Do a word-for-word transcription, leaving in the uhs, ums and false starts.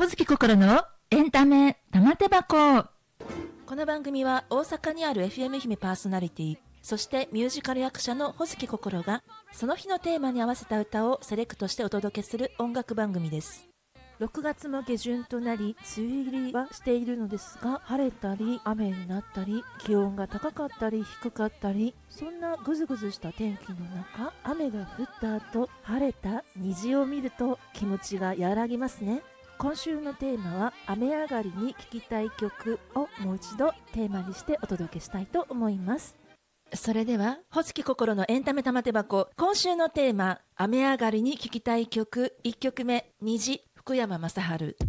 ほずき心のエンタメ玉手箱。 この番組は大阪にある エフエム 愛媛パーソナリティ、そしてミュージカル役者のほずき心がその日のテーマに合わせた歌をセレクトしてお届けする音楽番組です。ろくがつも下旬となり、梅雨入りはしているのですが、晴れたり雨になったり、気温が高かったり低かったり、そんなぐずぐずした天気の中、雨が降った後晴れた虹を見ると気持ちが和らぎますね。今週のテーマは雨上がりに聴きたい曲をもう一度テーマにしてお届けしたいと思います。それではほずき心のエンタメ玉手箱、今週のテーマ雨上がりに聴きたい曲、いっきょくめ虹、福山雅治。